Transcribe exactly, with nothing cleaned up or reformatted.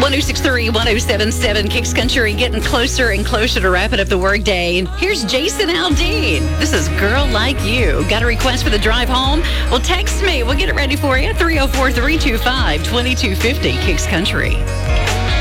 one oh six point three, one oh seven point seven, Kicks Country, getting closer and closer to wrapping up the workday. And here's Jason Aldean. This is Girl Like You. Got a request for the drive home? Well, text me. We'll get it ready for you. three oh four, three two five, two two five oh, Kicks Country.